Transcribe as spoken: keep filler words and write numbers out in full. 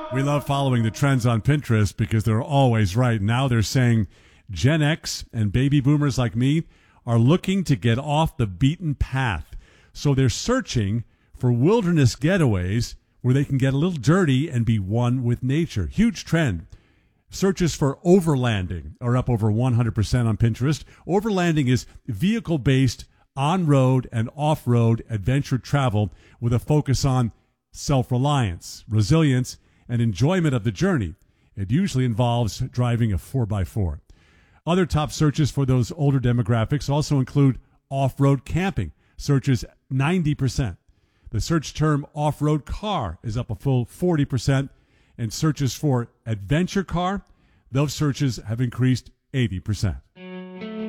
We love following the trends on Pinterest because they're always right. Now they're saying Gen X and baby boomers like me are looking to get off the beaten path. So they're searching for wilderness getaways where they can get a little dirty and be one with nature. Huge trend. Searches for overlanding are up over one hundred percent on Pinterest. Overlanding is vehicle-based on-road and off-road adventure travel with a focus on self-reliance, resilience, and enjoyment of the journey. It usually involves driving a four by four. Other top searches for those older demographics also include off-road camping, searches ninety percent. The search term off-road car is up a full forty percent, and searches for adventure car, those searches have increased eighty percent.